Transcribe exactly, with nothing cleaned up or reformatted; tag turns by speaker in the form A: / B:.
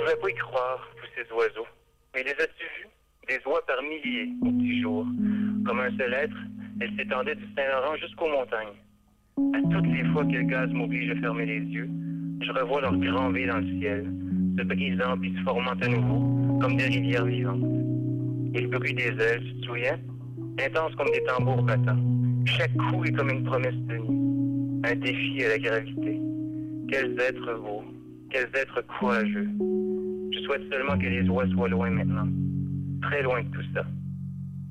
A: pourrais pas y croire, tous ces oiseaux. Mais les as-tu vus? Des oies par milliers au petit jour. Comme un seul être, elles s'étendaient du Saint-Laurent jusqu'aux montagnes. À toutes les fois que le gaz m'oblige à fermer les yeux, je revois leur grand V dans le ciel, se brisant puis se formant à nouveau, comme des rivières vivantes. Et le bruit des ailes, tu te souviens? Intense comme des tambours battants. Chaque coup est comme une promesse tenue. Un défi à la gravité. Quels êtres beaux, quels êtres courageux. Je souhaite seulement que les oies soient loin maintenant. Très loin de tout ça.